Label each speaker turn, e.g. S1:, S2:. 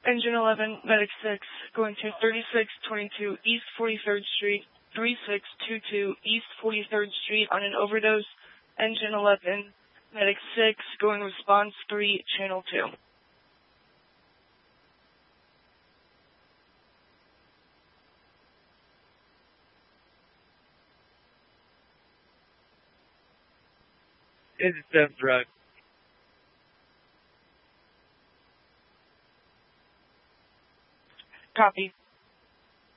S1: Engine 11, Medic 6, going to 3622 East 43rd Street, 3622 East 43rd Street on an overdose. Engine 11, Medic 6, going response 3, Channel 2.
S2: Engine 7, drug.
S1: Copy.